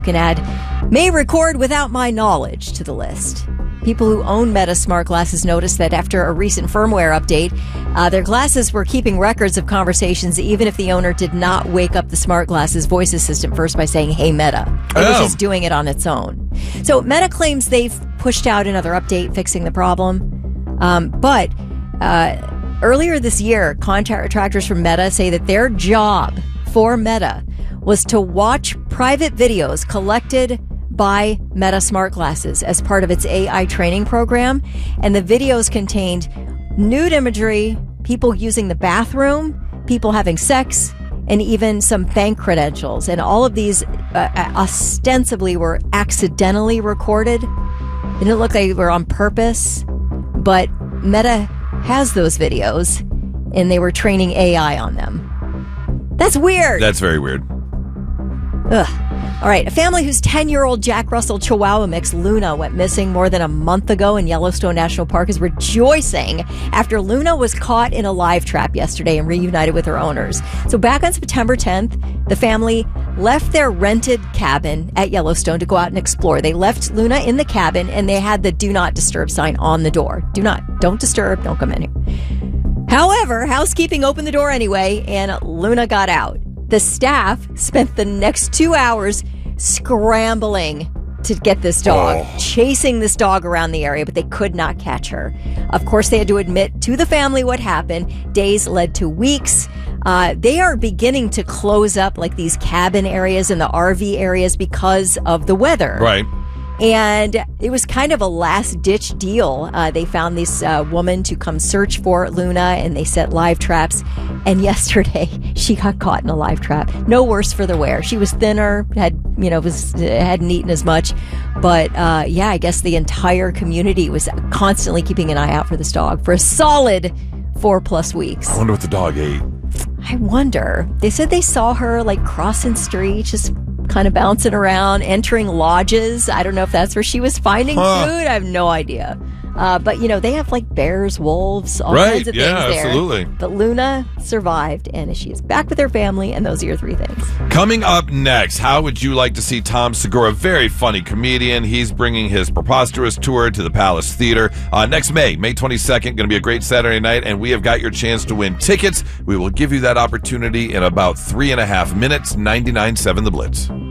can add, may record without my knowledge to the list. People who own Meta smart glasses noticed that after a recent firmware update, their glasses were keeping records of conversations even if the owner did not wake up the smart glasses voice assistant first by saying, hey, Meta. It was just doing it on its own. So Meta claims they've pushed out another update fixing the problem. But earlier this year, contractors from Meta say that their job for Meta was to watch private videos collected by Meta smart glasses as part of its AI training program. And the videos contained nude imagery, people using the bathroom, people having sex, and even some bank credentials. And all of these ostensibly were accidentally recorded. It didn't look like they were on purpose, but Meta has those videos, and they were training AI on them. That's weird. That's very weird. Ugh. All right, a family whose 10-year-old Jack Russell Chihuahua mix, Luna, went missing more than a month ago in Yellowstone National Park is rejoicing after Luna was caught in a live trap yesterday and reunited with her owners. So back on September 10th, the family left their rented cabin at Yellowstone to go out and explore. They left Luna in the cabin, and they had the do not disturb sign on the door. Don't disturb, don't come in here. However, housekeeping opened the door anyway, and Luna got out. The staff spent the next 2 hours scrambling to get this dog, chasing this dog around the area, but they could not catch her. Of course, they had to admit to the family what happened. Days led to weeks. They are beginning to close up like these cabin areas and the RV areas because of the weather. Right. And it was kind of a last-ditch deal. They found this woman to come search for Luna, and they set live traps. And yesterday, she got caught in a live trap. No worse for the wear. She was thinner, hadn't eaten as much. But I guess the entire community was constantly keeping an eye out for this dog for a solid 4+ weeks. I wonder what the dog ate. I wonder. They said they saw her like crossing streets, just kind of bouncing around, entering lodges. I don't know if that's where she was finding food. I have no idea. But, they have like bears, wolves, all kinds of things there. Absolutely. But Luna survived, and she is back with her family, and those are your 3 things. Coming up next, how would you like to see Tom Segura? Very funny comedian. He's bringing his Preposterous tour to the Palace Theater next May 22nd. Going to be a great Saturday night, and we have got your chance to win tickets. We will give you that opportunity in about 3.5 minutes. 99.7 The Blitz.